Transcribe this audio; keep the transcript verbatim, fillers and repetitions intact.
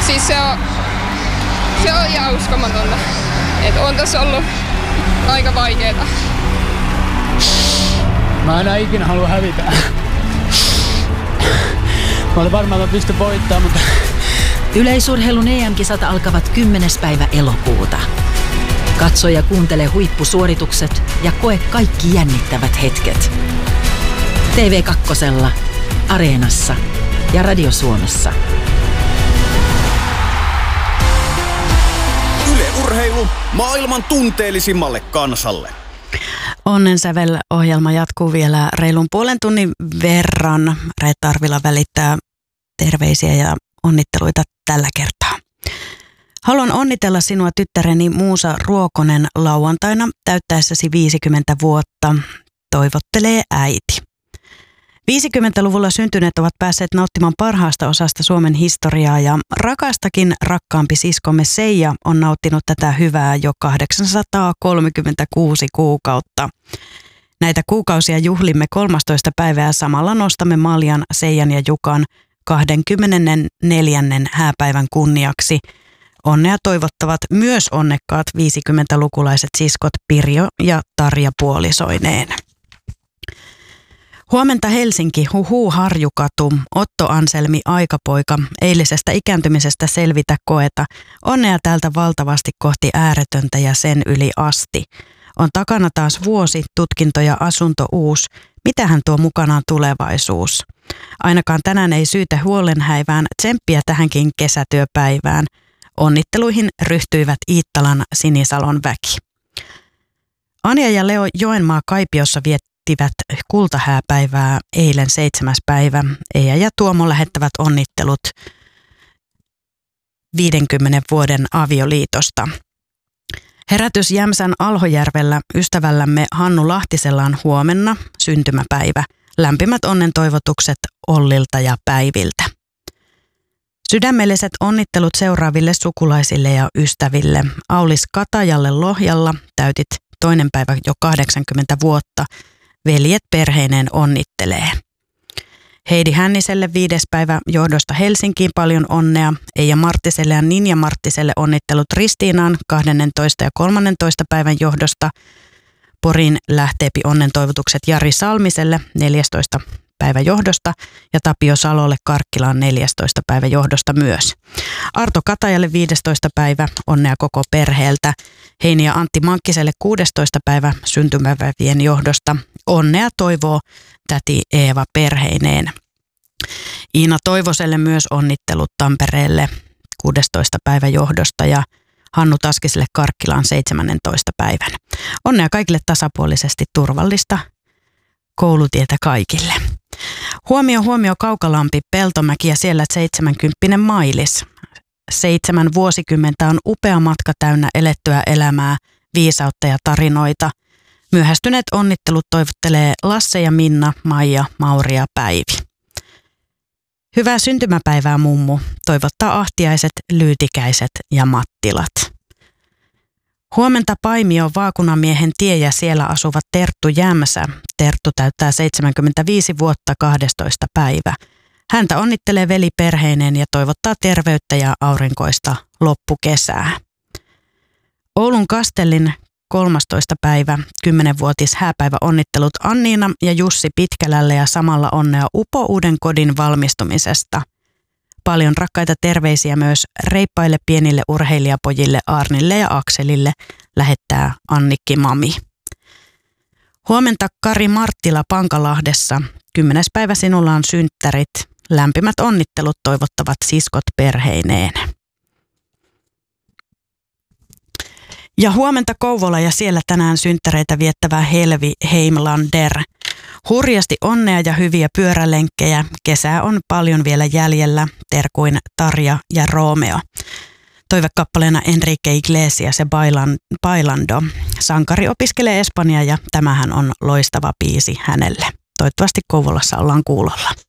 Siis se on, se on ihan uskomatonta. Että on tässä ollut aika vaikeeta. Mä enää ikinä halua hävitä. Mä olin varmaan, että mä pystyn voittamaan, mutta... Yleisurheilun E M-kisat alkavat kymmenes päivä elokuuta. Katso ja kuuntele huippusuoritukset ja koe kaikki jännittävät hetket. T V kaksi, Areenassa ja Radio Suomessa. Yle Urheilu maailman tunteellisimmalle kansalle. Onnensävel-ohjelma jatkuu vielä reilun puolen tunnin verran. Reetta Arvila välittää terveisiä ja onnitteluita tällä kertaa. Haluan onnitella sinua tyttäreni Muusa Ruokonen lauantaina täyttäessäsi viisikymmentä vuotta. Toivottelee äiti. viisikymmentäluvulla syntyneet ovat päässeet nauttimaan parhaasta osasta Suomen historiaa ja rakastakin rakkaampi siskomme Seija on nauttinut tätä hyvää jo kahdeksansataakolmekymmentäkuusi kuukautta. Näitä kuukausia juhlimme kolmastoista päivää ja samalla nostamme Maljan, Seijan ja Jukan kaksikymmentäneljä hääpäivän kunniaksi. Onnea toivottavat myös onnekkaat viisikymmentälukulaiset siskot Pirjo ja Tarja puolisoineen. Huomenta Helsinki, huhuu Harjukatu, Otto Anselmi Aikapoika, eilisestä ikääntymisestä selvitä koeta. Onnea täältä valtavasti kohti ääretöntä ja sen yli asti. On takana taas vuosi, tutkinto ja asunto uus. Mitähän tuo mukanaan tulevaisuus? Ainakaan tänään ei syytä huolenhäivään, tsemppiä tähänkin kesätyöpäivään. Onnitteluihin ryhtyivät Iittalan Sinisalon väki. Anja ja Leo Joenmaa Kaipiossa viettivät kultahääpäivää eilen seitsemäs päivä. Eija ja Tuomo lähettävät onnittelut viidenkymmenen vuoden avioliitosta. Herätys Jämsän Alhojärvellä ystävällämme Hannu Lahtisella on huomenna syntymäpäivä. Lämpimät onnen toivotukset Ollilta ja Päiviltä. Sydämelliset onnittelut seuraaville sukulaisille ja ystäville. Aulis Katajalle Lohjalla täytit toinen päivä jo kahdeksankymmentä vuotta. Veljet perheineen onnittelee. Heidi Hänniselle viides päivä johdosta Helsinkiin paljon onnea. Eija Marttiselle ja Ninja Marttiselle onnittelut Ristiinaan kahdennentoista ja kolmannentoista päivän johdosta. Poriin lähteepi onnen toivotukset Jari Salmiselle neljästoista päivä johdosta ja Tapio Salolle Karkkilaan neljästoista päivä johdosta myös. Arto Katajalle viidestoista päivä onnea koko perheeltä. Heini ja Antti Mankkiselle kuudestoista päivä syntymäpäivien johdosta. Onnea toivoo täti Eeva perheineen. Iina Toivoselle myös onnittelut Tampereelle kuudestoista päivä johdosta ja Hannu Taskiselle Karkkilaan seitsemännentoista päivän. Onnea kaikille tasapuolisesti turvallista koulutietä kaikille. Huomio, huomio Kaukalampi, Peltomäki ja siellä seitsemänkymppinen Mailis. Seitsemän vuosikymmentä on upea matka täynnä elettyä elämää, viisautta ja tarinoita. Myöhästyneet onnittelut toivottelee Lasse ja Minna, Maija, Mauri ja Päivi. Hyvää syntymäpäivää mummu, toivottaa Ahtiaiset, Lyytikäiset ja Mattilat. Huomenta Paimio, Vaakunamiehen tie ja siellä asuva Terttu Jämsä. Terttu täyttää seitsemänkymmentäviisi vuotta kahdestoista päivä. Häntä onnittelee veli perheineen ja toivottaa terveyttä ja aurinkoista loppukesää. Oulun Kastellin kolmastoista päivä, kymmenvuotis hääpäivä onnittelut Anniina ja Jussi Pitkälälle ja samalla onnea Upo uuden kodin valmistumisesta. Paljon rakkaita terveisiä myös reippaille pienille urheilijapojille Arnille ja Akselille, lähettää Annikki Mami. Huomenta Kari Marttila Pankalahdessa. Kymmenes päivä sinulla on synttärit. Lämpimät onnittelut toivottavat siskot perheineen. Ja huomenta Kouvola ja siellä tänään synttäreitä viettävä Helvi Heimlander. Hurjasti onnea ja hyviä pyörälenkkejä. Kesää on paljon vielä jäljellä. Terkuin Tarja ja Romeo. Toivekappaleena Enrique Iglesias ja Bailando. Sankari opiskelee espanjaa ja tämähän on loistava biisi hänelle. Toivottavasti Kouvolassa ollaan kuulolla.